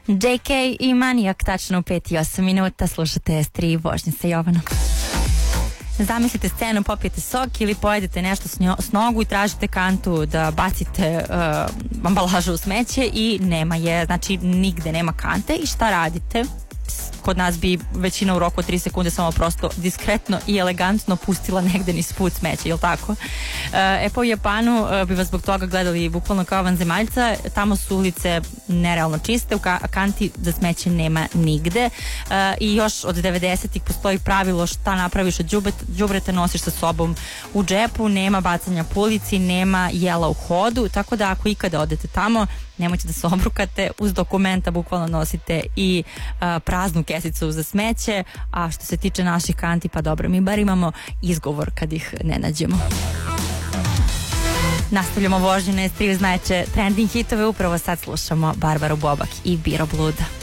JK i Manijak, tačno u 5 i 8 minuta, slušate S3 vožnje sa Jovanom. Zamislite scenu, popijete sok ili pojedete nešto s nogu i tražite kantu da bacite ambalažu u smeće i nema je, znači nigde nema kante i šta radite? Kod nas bi većina u roku od 3 sekunde samo prosto diskretno i elegantno pustila negde niz put smeće, jel tako? Pa u Japanu bi vas zbog toga gledali bukvalno kao vanzemaljca. Tamo su ulice nerealno čiste, u kanti za smeće nema nigde i još od 90-ih postoji pravilo šta napraviš od đubreta nosiš sa sobom u džepu, nema bacanja po ulici, nema jela u hodu, tako da ako ikada odete tamo, nemojte da se obrukate, uz dokumenta bukvalno nosite i praznu kesicu za smeće, a što se tiče naših kanti, pa dobro, mi bar imamo izgovor kad ih ne nađemo. Nastavljamo vožnju na S3 znajeće trending hitove, upravo sad slušamo Barbaru Bobak i Biro Bluda.